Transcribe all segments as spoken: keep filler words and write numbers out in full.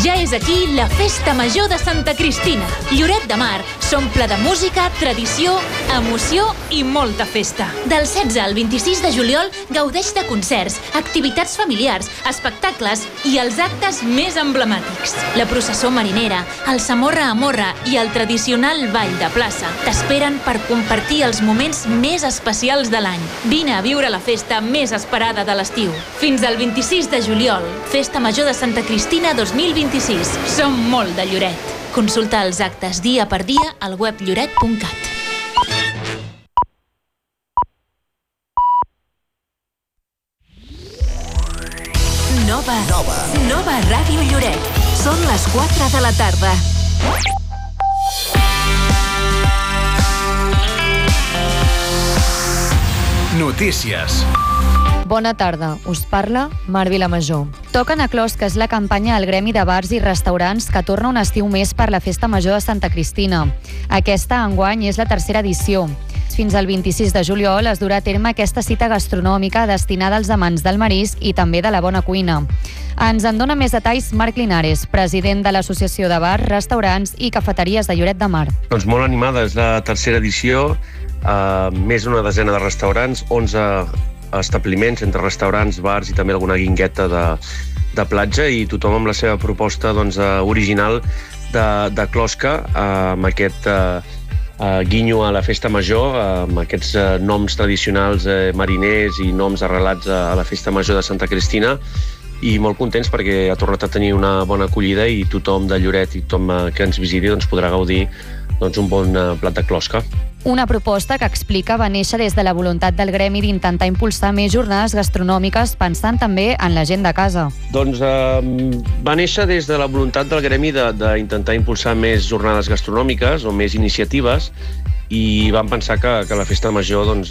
Ja és aquí la Festa Major de Santa Cristina. Lloret de Mar s'omple de música, tradició, emoció i molta festa. Del setze al vint-i-sis de juliol gaudeix de concerts, activitats familiars, espectacles i els actes més emblemàtics. La processó marinera, el Samorra a Morra i el tradicional ball de plaça t'esperen per compartir els moments més especials de l'any. Vine a viure la festa més esperada de l'estiu. Fins al vint-i-sis de juliol, Festa Major de Santa Cristina dos mil vint-i-sis. Som molt de Lloret. Consulta els actes dia per dia al web lloret punt cat. Nova. Nova. Nova Ràdio Lloret. Són les quatre de la tarda. Notícies. Bona tarda, us parla Mar Vilamajor. Toquen a Closca és la campanya al Gremi de Bars i Restaurants que torna un estiu més per la Festa Major de Santa Cristina. Aquesta, enguany, és la tercera edició. Fins al vint-i-sis de juliol es durà a terme aquesta cita gastronòmica destinada als amants del marisc i també de la bona cuina. Ens en dona més detalls Marc Linares, president de l'Associació de Bars, Restaurants i Cafeteries de Lloret de Mar. Doncs molt animada, és la tercera edició, eh, més d'una desena de restaurants, onze establiments entre restaurants, bars i també alguna guingueta de, de platja, i tothom amb la seva proposta doncs, original de, de closca, eh, amb aquest eh, eh, guinyo a la Festa Major, eh, amb aquests eh, noms tradicionals eh, mariners i noms arrelats a, a la Festa Major de Santa Cristina, i molt contents perquè ha tornat a tenir una bona acollida i tothom de Lloret i tothom eh, que ens visiti doncs, podrà gaudir doncs, un bon eh, plat de closca. Una proposta que explica va néixer des de la voluntat del gremi d'intentar impulsar més jornades gastronòmiques pensant també en la gent de casa. Doncs eh, va néixer des de la voluntat del gremi d'intentar impulsar més jornades gastronòmiques o més iniciatives, i vam pensar que, que la Festa Major doncs,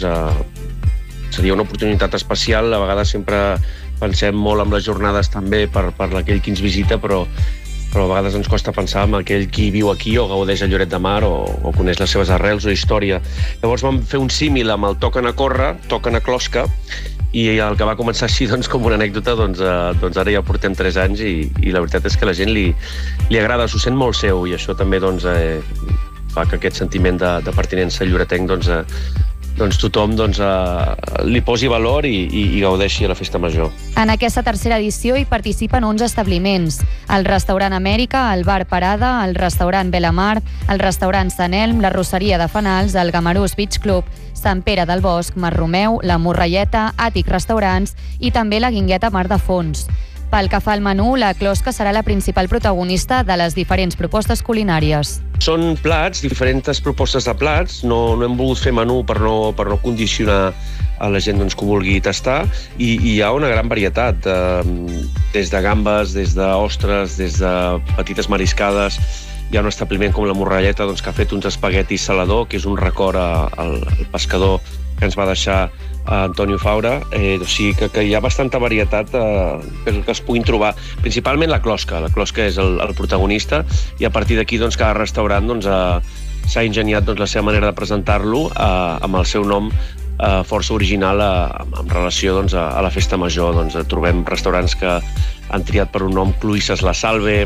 eh, seria una oportunitat especial. A vegades sempre pensem molt en les jornades també per, per aquell qui ens visita, però però a vegades ens costa pensar en aquell qui viu aquí o gaudeix a Lloret de Mar o, o coneix les seves arrels o història. Llavors vam fer un símil amb el Toquen a córrer, Toquen a closca, i el que va començar així doncs, com una anècdota, doncs, eh, doncs ara ja portem tres anys i, i la veritat és que la gent li, li agrada, s'ho sent molt seu, i això també doncs, eh, fa que aquest sentiment de, de pertinença lloretenc doncs, eh, doncs tothom doncs, eh, li posi valor i, i, i gaudeixi a la Festa Major. En aquesta tercera edició hi participen onze establiments: el restaurant Amèrica, el bar Parada, el restaurant Belamar, el restaurant Sant Elm, la Rosseria de Fanals, el Gamarús Beach Club, Sant Pere del Bosc, Mar Romeu, la Morralleta, Àtic Restaurants i també la Guingueta Mar de Fons. Pel que fa al menú, la closca serà la principal protagonista de les diferents propostes culinàries. Són plats, diferents propostes de plats. No, no hem volgut fer menú per no, per no condicionar a la gent doncs, que ho vulgui tastar, i, i hi ha una gran varietat, eh, des de gambes, des d'ostres, des de petites mariscades. Hi ha un establiment com la Morralleta doncs, que ha fet uns espaguetis salador, que és un record al, al pescador que ens va deixar Antonio Faura, eh, o sigui que, que hi ha bastanta varietat eh, que es puguin trobar. Principalment la closca, la closca és el, el protagonista, i a partir d'aquí doncs, cada restaurant doncs, eh, s'ha ingeniat doncs, la seva manera de presentar-lo eh, amb el seu nom eh, força original eh, en relació doncs, a, a la Festa Major. Doncs, trobem restaurants que han triat per un nom Cluïsses La Salve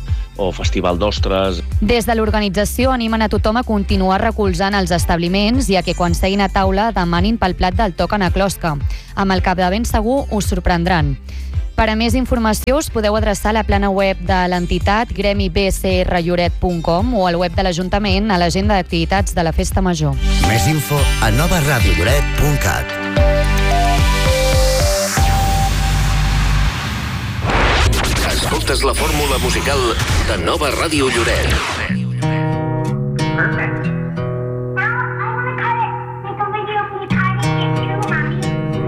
o Festival d'Ostres. Des de l'organització animen a tothom a continuar recolzant els establiments i a que quan seguin a taula demanin pel plat del Toquen a closca. Amb el cap de ben segur us sorprendran. Per a més informació us podeu adreçar a la plana web de l'entitat gremi b c r lloret punt com o al web de l'Ajuntament a l'agenda d'activitats de la Festa Major. Més info a nova ràdio lloret punt cat. Escoltes la fórmula musical de Nova Ràdio Lloret.